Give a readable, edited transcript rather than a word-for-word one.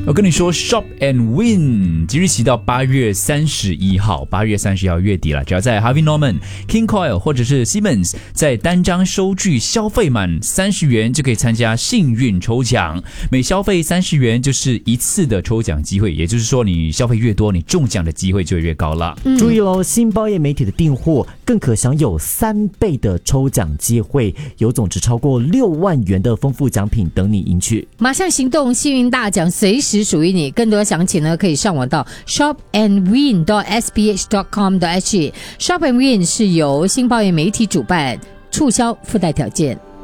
我跟你说 Shop and Win 即日起到8月31号，8月31号月底了，只要在 Harvey Norman、King Koil 或者是 Siemens 在单张收据消费满30元就可以参加幸运抽奖，每消费30元就是一次的抽奖机会，也就是说你消费越多，你中奖的机会就越高了。 注意咯，新报业媒体的订货更可享有3倍的抽奖机会，有总值超过6万元的丰富奖品等你赢取。 马上行动，幸运大奖随时属于你。更多详情呢，可以上网到 shopandwin.sph.com.sg。Shop and Win 是由新报业媒体主办，促销附带条件。